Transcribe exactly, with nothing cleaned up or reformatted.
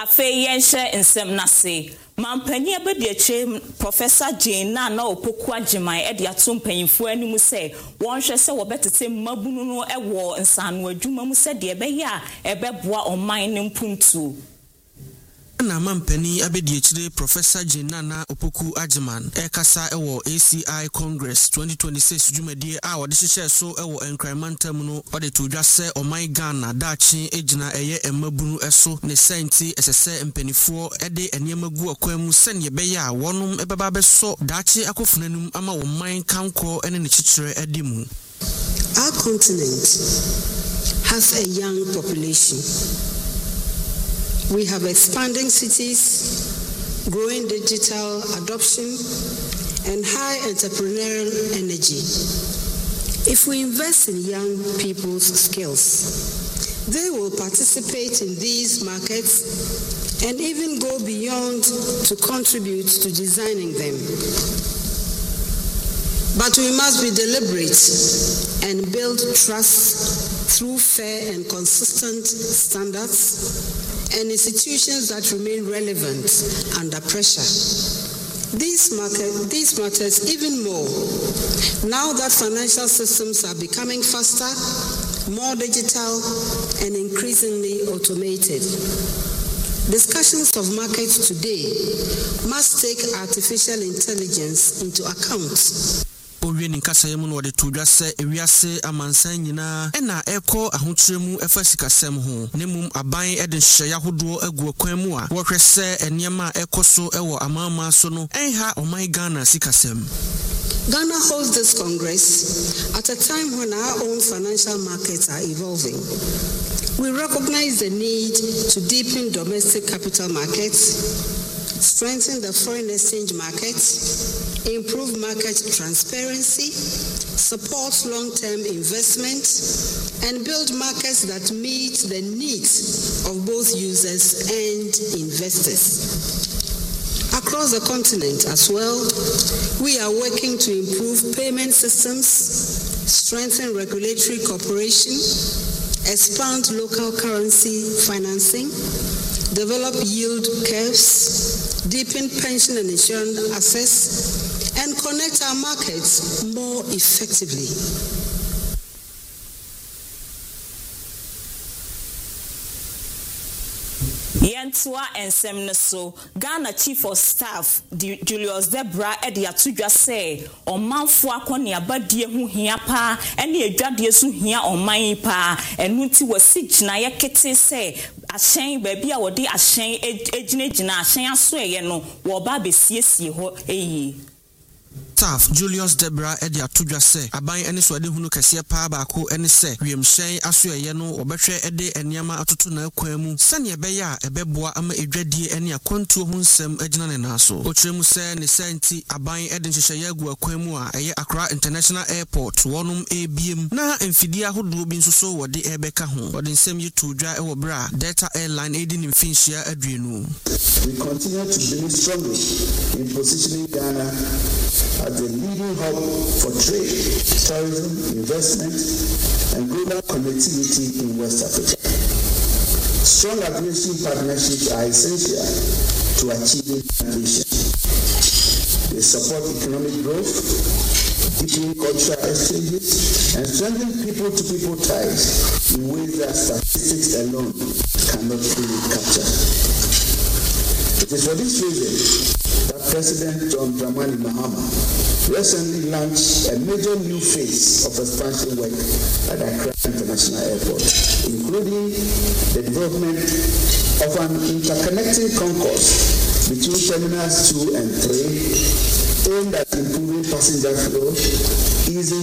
Afe yenshe nsem nase. Mampani abedieche Professor Jane Nana Opoku Agyeman e de ato mpanyimfo animu se won hwe se wo betete mabunu no ewo nsanu adwuma mu se de ebe ya ebeboa oman ne mpuntu. Na mampani abedieche Professor Jane Nana Opoku Agyeman e kasa ewo A C I Congress twenty twenty-six dwumadie a wode hyehyɛ so ewo enkranmantam no wode to dwa se oman Ghana daakye egina eye emabunu eso ne senti esese mpanifo ede eniemagu akwamu sene be ya wonum ebeba beso daakye akofunanum ama oman kanko ene ne kyikyere ede mu. Our continent has a young population. We have expanding cities, growing digital adoption, and high entrepreneurial energy. If we invest in young people's skills, they will participate in these markets and even go beyond to contribute to designing them. But we must be deliberate and build trust through fair and consistent standards and institutions that remain relevant under pressure. These, market, these matters even more now that financial systems are becoming faster, more digital, and increasingly automated. Discussions of markets today must take artificial intelligence into account. Owie ni nkasa yemu no de to dwa se ewiase amansan nyina ena eko ahokyeremu efa sikasem ho nemum aban e de hyeya hodo agu akwan mu a wo hwe se enema ekoso ewo amama so no enha oman Ghana sikasem. Ghana holds this Congress at a time when our own financial markets are evolving. We recognize the need to deepen domestic capital markets, strengthen the foreign exchange market, improve market transparency, support long-term investment, and build markets that meet the needs of both users and investors. Across the continent as well, we are working to improve payment systems, strengthen regulatory cooperation, expand local currency financing, develop yield curves, deepen pension and insurance access, and connect our markets more effectively. Yentua ensem ne so Ghana Chief of Staff Julius Debra e de atudwa se omanfo akone abadie hu hia pa ene adwade su hia oman pa enu nti wasi gina ye kete se ahyen baabi a wode ahyen egina gina ahyen aso eye no wo ba besiesie ho eyi. Staff Julius Debra e de atudwa se aban ene so ade hunu kase pa baako ene se wiemhyen aso eye no obehwe ede eniama atoto na akwan mu sane be ya ebeboa ama edwadie ene akwantuo ho nsem agina ne naso okyeremu se ne senti aban ede nhyehyeye agu akwan mu a eye Accra International Airport wonum ebiem na emfidi ahodo bi nsoso wode ebeka ho wode nsem yitudwa e wo bra Delta Airline edi ne mfinhia aduenu. We continue to believe strongly in positioning Ghana as the leading hub for trade, tourism, investment, and global connectivity in West Africa. Strong aviation partnerships are essential to achieving that vision. They support economic growth, deepen cultural exchanges, and strengthen people-to-people ties in ways that statistics alone cannot fully capture. It is for this reason that President John Dramani Mahama recently launched a major new phase of expansion work at Accra International Airport, including the development of an interconnecting concourse between Terminals two and three, aimed at improving passenger flow, easing